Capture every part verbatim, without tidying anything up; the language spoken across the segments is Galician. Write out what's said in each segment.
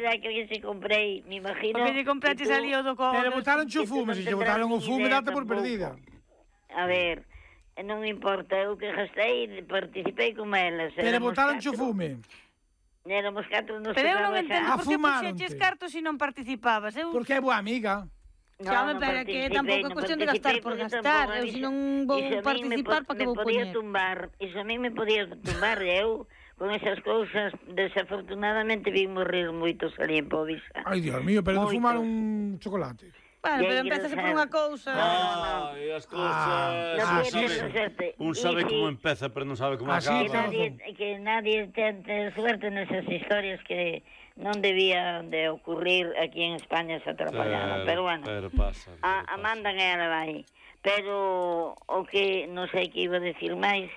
verdad que se comprei, me imagino... Porque lle compraches ali o do co... Pero botaron o fume, se lle botaron o fume, date por perdida. A ver, non importa, eu que gastei, participei con elas. Pero botaron o fume. Éramos catro nos Pero eu non tocaba entendo xa. por que puxeches cartos se non participabas. Eu... Porque é boa amiga. Xa, no, pero que tampouco é cuestión de gastar por gastar. Eu se non vou participar, para que vou poñer? Me podía tumbar, iso a mí me podía tumbar, e eu, con esas cousas, desafortunadamente vi morrer moitos ali en Povisa. Ai, Dios mío, pero de fumar un chocolate. Bueno, pero empezase por unha cousa... Ai, as cousas... Un sabe como empeza, pero non sabe como acaba. Que nadie ten suerte nesas historias que... non debía de ocurrir aquí en España esa atrapallada, pero, pero bueno, pero pasa, pero a, a mandan e ela vai. Pero o que non sei que iba a decir máis.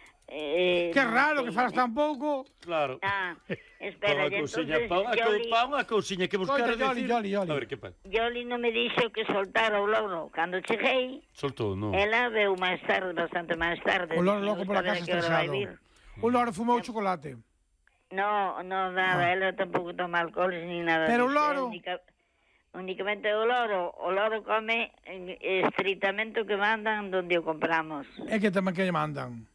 Eh, que raro que falas tan pouco. Claro. Ah, espera, e entonces Yoli... Pa unha cousiña que buscar a decir... Yoli, Yoli, a ver, que pasa? Yoli non me dixo que soltara o loro. Cando cheguei... Soltou, non. Ela veu máis tarde, bastante máis tarde. O loro loco pola casa estresado. O loro fumou chocolate. No, no, nada, ah. ela tampouco toma alcoholes ni nada. Pero o loro? Única, únicamente o loro. O loro come estritamente o que mandan donde o compramos. É que tamén que lle mandan?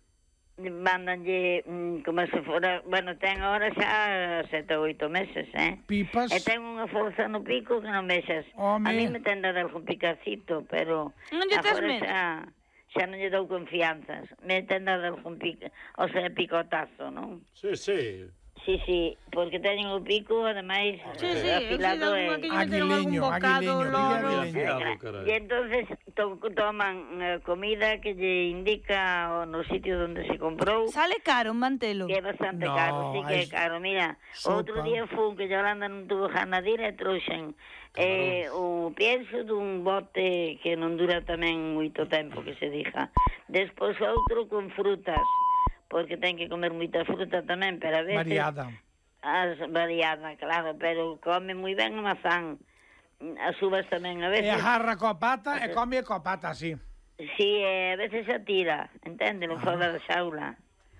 Mandanlle mm, como se fora... Bueno, ten ahora xa sete ou oito meses, eh? Pipas? E ten unha forza no pico que non vexas. Home. A mí me ten dado algún picacito, pero... Non lle tes medo? Xa, xa non lle dou confianzas. Me ten dado algún pico... O sea, picotazo, non? Sí, sí. Sí, sí, porque teñen o pico, ademais, sí, sí, afilado e... Aguileño, aguileño, aguileño. E entonces to, toman uh, comida que lle indica o no sitio onde se comprou. Sale caro un mantelo. Que é bastante no, caro, sí que é caro. Mira, sopa. Outro día fun que Yolanda non tuvo gana de ir e trouxen eh, o pienso dun bote que non dura tamén moito tempo, que se diga. Despois outro con frutas, porque ten que comer moita fruta tamén, pero a veces... Variada. As variada, claro, pero come moi ben o mazán. As uvas tamén a veces... E agarra coa pata e come coa pata, así. Sí, e a veces se tira, entende, non ah. fora da xaula.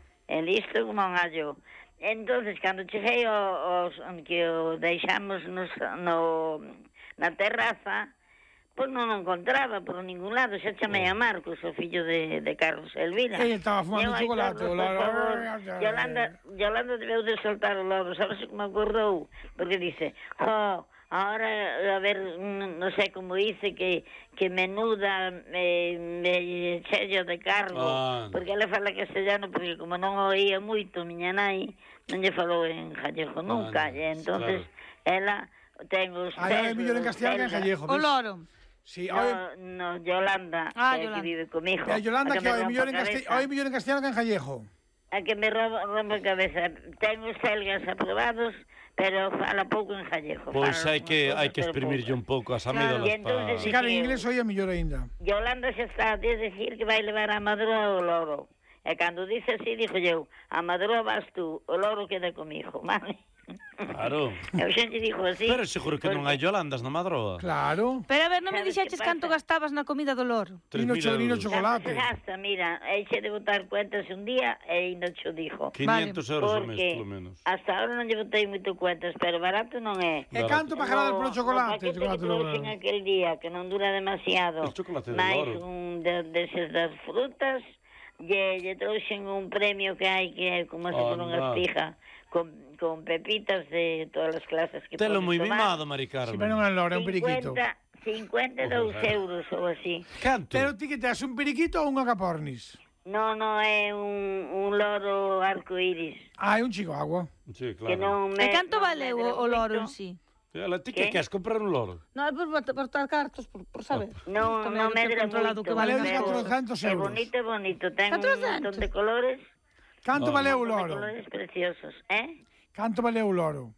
E listo como un gallo. Entonces, cando cheguei os, que o deixamos nos, no, na terraza... Pois non o encontraba por ningún lado, xa chamei a Marcos, o fillo de, de Carlos Elvira. Ele estaba fumando chocolate, o loro. Yolanda, Yolanda debeu de soltar o loro, sabes como acordou? Porque dice, oh, ahora, a ver, non sei como dice, que, que menuda me, me chello de Carlos, ah. porque ela fala castellano, porque como non oía moito, miña nai, non lle falou en gallego nunca, ah, e entonces claro. Ela ten os... Ah, é mellor en castellano que en gallego. O loro. Sí, no, hoy... no, Yolanda, ah, que, Yolanda. que vive comigo. A Yolanda, a que hoy mellor en, castell... en castellano que en gallego. A que me roba, rompe a cabeza. Ten os celgas aprobados, pero fala pouco en gallego. Pois hai que hai que exprimirlle un pouco as amígdalas para... Se cara en inglés hoy é mellor aínda. Yolanda xa está a decir que vai levar a Madroa o loro. E cando dice así, dixo eu, a Madroa vas tú, o loro queda comigo, vale? Claro. Eu xa te dixo así. Pero seguro que non hai Yolandas na Madroa. Claro. Pero a ver, non me dixeches canto gastabas na comida do loro. Nino chocolate. Gasta, mira, eixe de botar cuentas un día e ainda xo dixo. quinientos euros ao mes, polo menos. Hasta ahora non lle botei moito cuentas, pero barato non é. E canto pagará polo chocolate? O paquete que trouxen aquel día, que non dura demasiado. El chocolate de máis loro. un de, deses das frutas, lle, lle trouxen un premio que hai que é como se oh, por unha espija. Con, con pepitas de todas as clases que Telo moi tomar. mimado, Mari Carmen. Si, pero non é loro, é un periquito. cincuenta e dous euros ou así. Canto? Pero ti que te has un periquito ou unha capornis? No, no, é un, un loro arcoíris. Ah, é un chihuahua. Sí, claro. Que non me, e canto non valeu o, o loro en sí? Ela, ti que queres comprar un loro? Non, é por botar cartos, por, por saber. Non, non me dera moito. Que valeu catrocentos euros. É bonito, é bonito. Ten un montón de colores. Canto valeu o loro? Colores preciosos, eh? Canto valeu o loro?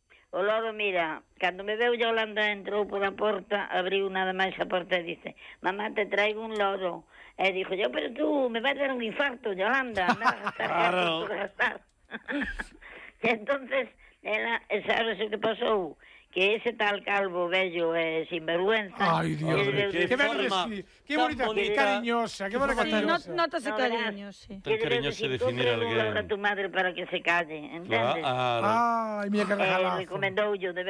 O loro, mira, cando me veu Yolanda entrou por a porta, abriu nada máis a porta e dice, mamá, te traigo un loro. E dixo yo, pero tú, me vas a dar un infarto, Yolanda, andar a gastar claro. por gastar. E entonces, ela, sabes o que pasou? Que ese tal calvo bello é eh, sinvergüenza. Ai, Dios, que, que forma que bonita, que cariñosa, que bonita cariñosa. Sí, notase cariño, sí. Tan cariñoso definir a alguén. A tu madre para que se calle, entendes? Claro. Ai, mira que regalado. Eh, recomendou yo de